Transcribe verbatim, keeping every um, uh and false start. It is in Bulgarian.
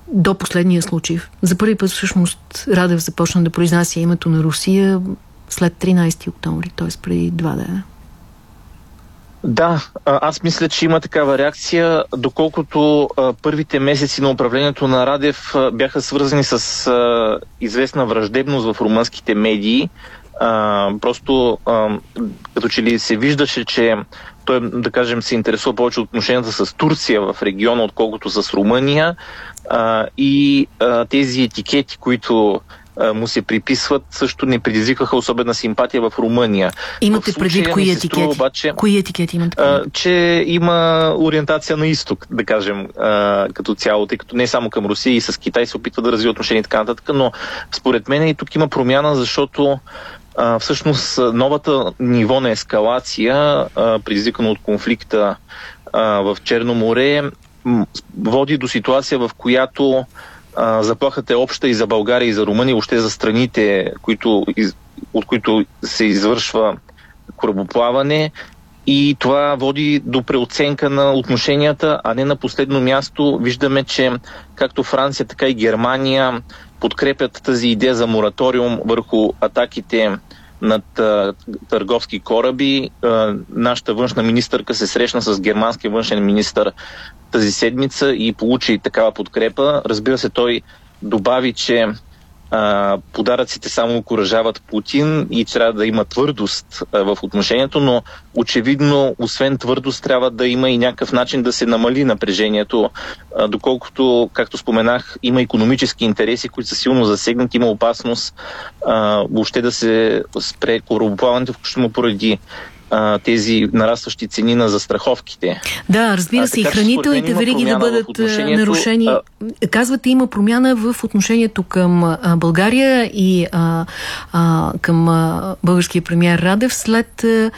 до последния случай. За първи път всъщност Радев започна да произнася името на Русия след тринайсети октомври, т.е. преди два дена. Да, аз мисля, че има такава реакция, доколкото а, първите месеци на управлението на Радев а, бяха свързани с а, известна враждебност в румънските медии. А, просто а, като че ли се виждаше, че той, да кажем, се интересува повече от отношенията с Турция в региона, отколкото с Румъния. А, и а, тези етикети, които му се приписват, също не предизвикаха особена симпатия в Румъния. Имате предвид кои етикети? Обаче, кои етикети имате предвид? Че има ориентация на изток, да кажем, а, като цяло, тъй като не само към Русия и с Китай се опитва да развива отношения и така нататък, но според мен и тук има промяна, защото а, всъщност новата ниво на ескалация, а, предизвикано от конфликта а, в Черно море, води до ситуация, в която заплахата е обща и за България, и за Румъния, въобще за страните, които, от които се извършва корабоплаване, и това води до преоценка на отношенията, а не на последно място виждаме, че както Франция, така и Германия подкрепят тази идея за мораториум върху атаките над а, търговски кораби. А, нашата външна министърка се срещна с германския външен министър тази седмица и получи такава подкрепа. Разбира се, той добави, че а, подаръците само окуражават Путин и трябва да има твърдост а, в отношението, но очевидно, освен твърдост, трябва да има и някакъв начин да се намали напрежението, а, доколкото, както споменах, има икономически интереси, които са силно засегнати, има опасност а, въобще да се спре корабоплаването, включително поради а, тези нарастващи цени на застраховките. Да, разбира се, а, и хранителните вериги да бъдат нарушени. А... Казвате, има промяна в отношението към а, България и а, а, към а, българския премиер Радев след а,